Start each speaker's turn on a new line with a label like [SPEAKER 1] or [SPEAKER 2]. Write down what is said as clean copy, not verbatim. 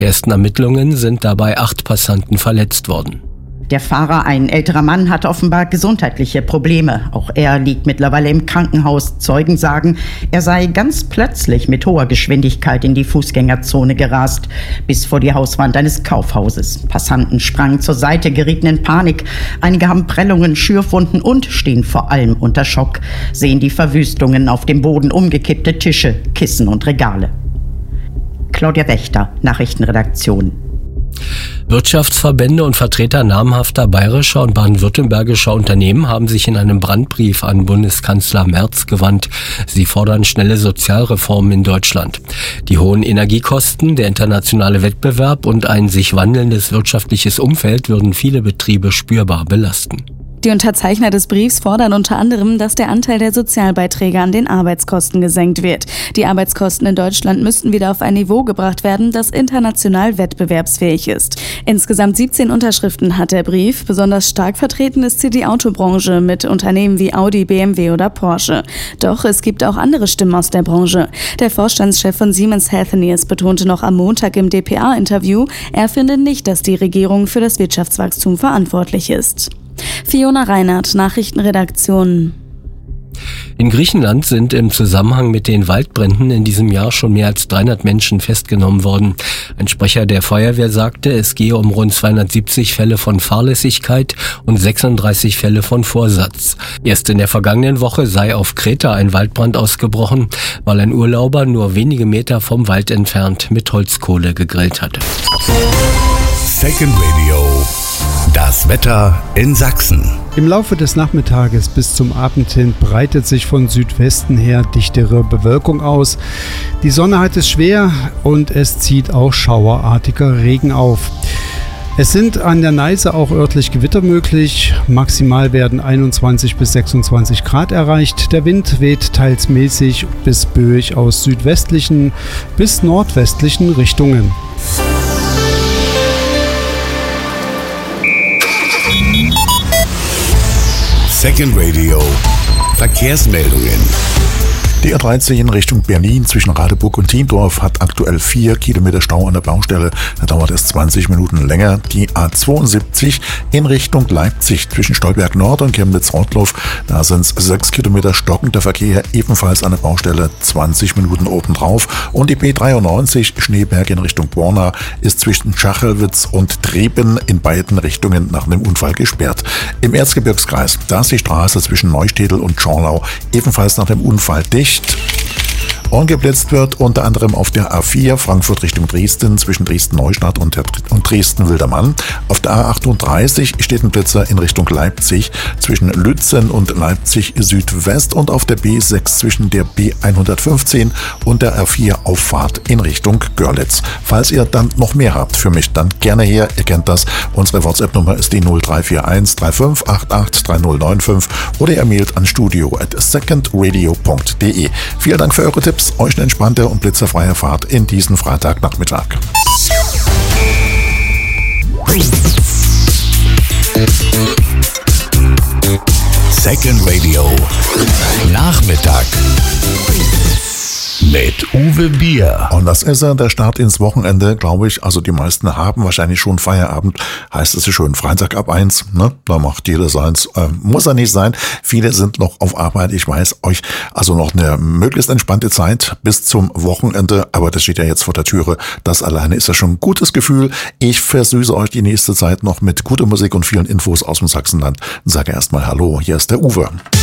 [SPEAKER 1] Ersten Ermittlungen sind dabei 8 Passanten verletzt worden.
[SPEAKER 2] Der Fahrer, ein älterer Mann, hat offenbar gesundheitliche Probleme. Auch er liegt mittlerweile im Krankenhaus. Zeugen sagen, er sei ganz plötzlich mit hoher Geschwindigkeit in die Fußgängerzone gerast, bis vor die Hauswand eines Kaufhauses. Passanten sprangen zur Seite, gerieten in Panik. Einige haben Prellungen, Schürfwunden und stehen vor allem unter Schock, sehen die Verwüstungen auf dem Boden, umgekippte Tische, Kissen und Regale. Claudia Wächter, Nachrichtenredaktion.
[SPEAKER 1] Wirtschaftsverbände und Vertreter namhafter bayerischer und baden-württembergischer Unternehmen haben sich in einem Brandbrief an Bundeskanzler Merz gewandt. Sie fordern schnelle Sozialreformen in Deutschland. Die hohen Energiekosten, der internationale Wettbewerb und ein sich wandelndes wirtschaftliches Umfeld würden viele Betriebe spürbar belasten.
[SPEAKER 3] Die Unterzeichner des Briefs fordern unter anderem, dass der Anteil der Sozialbeiträge an den Arbeitskosten gesenkt wird. Die Arbeitskosten in Deutschland müssten wieder auf ein Niveau gebracht werden, das international wettbewerbsfähig ist. Insgesamt 17 Unterschriften hat der Brief. Besonders stark vertreten ist hier die Autobranche mit Unternehmen wie Audi, BMW oder Porsche. Doch es gibt auch andere Stimmen aus der Branche. Der Vorstandschef von Siemens Healthineers betonte noch am Montag im dpa-Interview, er finde nicht, dass die Regierung für das Wirtschaftswachstum verantwortlich ist. Fiona Reinhardt, Nachrichtenredaktion.
[SPEAKER 1] In Griechenland sind im Zusammenhang mit den Waldbränden in diesem Jahr schon mehr als 300 Menschen festgenommen worden. Ein Sprecher der Feuerwehr sagte, es gehe um rund 270 Fälle von Fahrlässigkeit und 36 Fälle von Vorsatz. Erst in der vergangenen Woche sei auf Kreta ein Waldbrand ausgebrochen, weil ein Urlauber nur wenige Meter vom Wald entfernt mit Holzkohle gegrillt hatte.
[SPEAKER 4] Second Radio. Das Wetter in Sachsen.
[SPEAKER 5] Im Laufe des Nachmittages bis zum Abend hin breitet sich von Südwesten her dichtere Bewölkung aus. Die Sonne hat es schwer und es zieht auch schauerartiger Regen auf. Es sind an der Neiße auch örtlich Gewitter möglich. Maximal werden 21 bis 26 Grad erreicht. Der Wind weht teils mäßig bis böig aus südwestlichen bis nordwestlichen Richtungen.
[SPEAKER 4] Second Radio. Verkehrsmeldungen. Die A13 in Richtung Berlin zwischen Radeburg und Thiendorf hat aktuell 4 Kilometer Stau an der Baustelle. Da dauert es 20 Minuten länger. Die A72 in Richtung Leipzig zwischen Stolberg Nord und Chemnitz-Rottloff. Da sind es 6 Kilometer stockender Verkehr, ebenfalls an der Baustelle, 20 Minuten obendrauf. Und die B93 Schneeberg in Richtung Borna ist zwischen Schachelwitz und Treben in beiden Richtungen nach einem Unfall gesperrt. Im Erzgebirgskreis, da ist die Straße zwischen Neustädel und Schorlau ebenfalls nach dem Unfall dicht. Und geblitzt wird unter anderem auf der A4 Frankfurt Richtung Dresden zwischen Dresden-Neustadt und Dresden-Wildermann. Auf der A38 steht ein Blitzer in Richtung Leipzig zwischen Lützen und Leipzig Südwest und auf der B6 zwischen der B115 und der R4 Auffahrt in Richtung Görlitz. Falls ihr dann noch mehr habt für mich, dann gerne her. Ihr kennt das. Unsere WhatsApp-Nummer ist die 0341 3588 3095 oder ihr mailt an studio@secondradio.de. Vielen Dank für eure Tipps. Euch eine entspannte und blitzerfreie Fahrt in diesen Freitagnachmittag. Second Radio. Nachmittag. Mit Uwe Bier.
[SPEAKER 6] Und das ist ja der Start ins Wochenende, glaube ich. Also die meisten haben wahrscheinlich schon Feierabend. Heißt es so schön, Freitag ab 1, ne? Da macht jeder seins. Muss er nicht sein. Viele sind noch auf Arbeit. Ich weiß euch, also noch eine möglichst entspannte Zeit bis zum Wochenende. Aber das steht ja jetzt vor der Türe. Das alleine ist ja schon ein gutes Gefühl. Ich versüße euch die nächste Zeit noch mit guter Musik und vielen Infos aus dem Sachsenland. Sage erstmal Hallo, hier ist der Uwe.